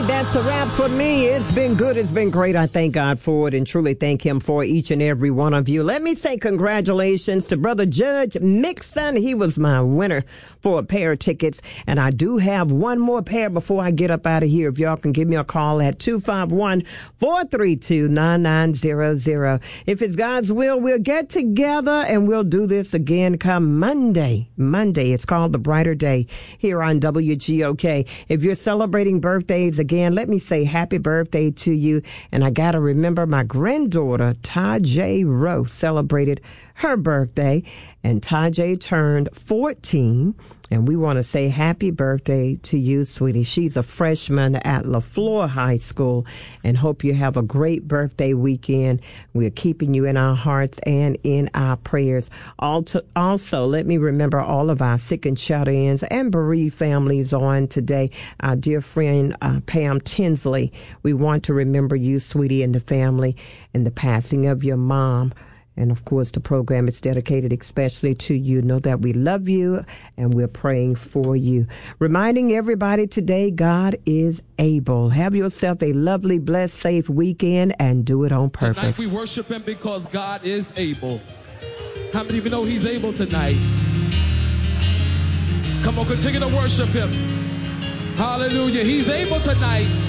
That's a wrap for me. It's been good. It's been great. I thank God for it and truly thank him for each and every one of you. Let me say congratulations to Brother Judge Mixon. He was my winner for a pair of tickets. And I do have one more pair before I get up out of here. If y'all can give me a call at 251-432-9900. If it's God's will, we'll get together and we'll do this again come Monday. It's called The Brighter Day here on WGOK. If you're celebrating birthdays again, let me say happy birthday to you. And I got to remember my granddaughter, Tajay Rowe, celebrated her birthday. And Tajay turned 14. And we want to say happy birthday to you, sweetie. She's a freshman at LaFleur High School and hope you have a great birthday weekend. We're keeping you in our hearts and in our prayers. Also, let me remember all of our sick and shut-ins and bereaved families on today. Our dear friend, Pam Tinsley, we want to remember you, sweetie, and the family and the passing of your mom. And, of course, the program is dedicated especially to you. Know that we love you and we're praying for you. Reminding everybody today, God is able. Have yourself a lovely, blessed, safe weekend and do it on purpose. Tonight we worship him because God is able. How many of you know he's able tonight? Come on, continue to worship him. Hallelujah. He's able tonight.